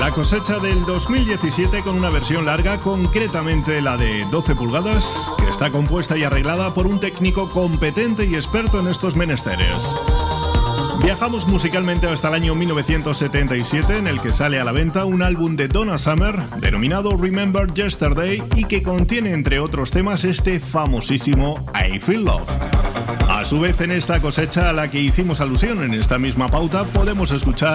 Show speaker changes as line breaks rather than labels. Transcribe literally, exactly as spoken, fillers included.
La cosecha del dos mil diecisiete con una versión larga, concretamente la de doce pulgadas, que está compuesta y arreglada por un técnico competente y experto en estos menesteres. Viajamos musicalmente hasta el año mil novecientos setenta y siete, en el que sale a la venta un álbum de Donna Summer denominado Remember Yesterday y que contiene, entre otros temas, este famosísimo I Feel Love. A su vez, en esta cosecha a la que hicimos alusión en esta misma pauta, podemos escuchar